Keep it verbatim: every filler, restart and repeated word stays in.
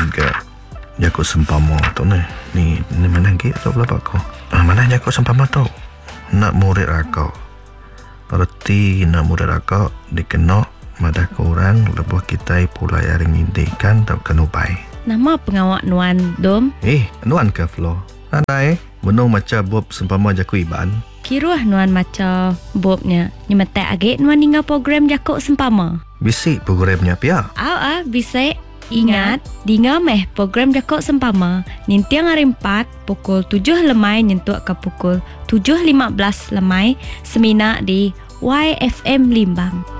tiga Jakut sempama tu ni. Ni, ni mana lagi tu pula aku. Ah, mana jakut sempama tu? Nak murid akak. Berarti nak murid akak dikena madah korang lebuh kita pulai hari ngintikan tak kena ubai. Nama pengawak Nuan Dom? Eh, Nuan ke Flo? Anai, benung macam Bob sempama jaku iban. Kiruah Nuan macam Bobnya. Nyemetai agak Nuan tinggal program jakuk sempama. Bisik programnya pia. Aw ah, bisik. Ingat, dinga meh program jakuk sempama nintiang hari empat pukul tujuh lemai nyentuh ke pukul tujuh lima belas lemai semina di Y F M Limbang.